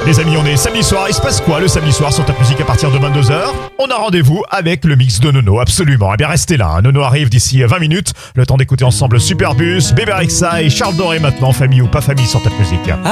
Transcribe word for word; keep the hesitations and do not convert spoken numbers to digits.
Les amis, on est samedi soir. Il se passe quoi le samedi soir sur Top Music à partir de vingt-deux heures? On a rendez-vous avec le mix de Nono, absolument. Eh bien, restez là. Hein. Nono arrive d'ici vingt minutes. Le temps d'écouter ensemble Superbus, Bébé Rexa et Charles Doré maintenant, famille ou pas famille sur Top Music.